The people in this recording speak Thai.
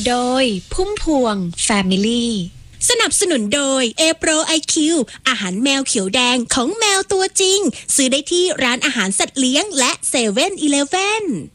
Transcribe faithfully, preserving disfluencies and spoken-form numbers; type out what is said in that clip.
โดยพุ่มพวง Family สนับสนุนโดย เอ โปร ไอ คิว อาหารแมวเขียวแดงของแมวตัวจริงซื้อได้ที่ร้านอาหารสัตว์เลี้ยงและ เซเว่น อีเลฟเว่น